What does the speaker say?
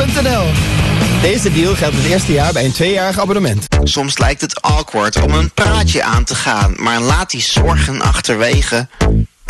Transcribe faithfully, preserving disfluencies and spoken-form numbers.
punt n l. Deze deal geldt het eerste jaar bij een tweejarig abonnement. Soms lijkt het awkward om een praatje aan te gaan, maar laat die zorgen achterwege.